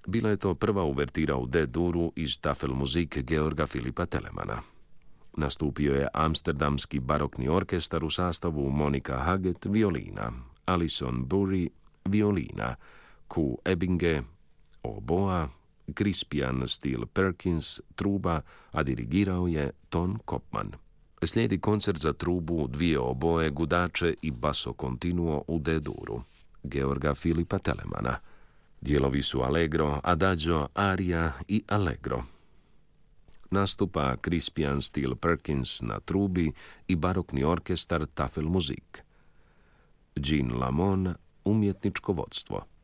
Bila je to prva uvertira u D-duru iz Tafelmusik Georga Filipa Telemana. Nastupio je amsterdamski barokni orkestar u sastavu Monika Haget violina, Alison Burry violina, Q. Ebbinge oboa, Crispian Steele Perkins truba, a dirigirao je Ton Kopman. Slijedi koncert za trubu, dvije oboe, gudače i basso continuo u D-duru Georga Filipa Telemana. Dijelovi su Allegro, Adagio, Aria i Allegro. Nastupa Crispian Steele Perkins na trubi i barokni orkestar Tafelmusik. Jean Lamon, umjetničko vodstvo.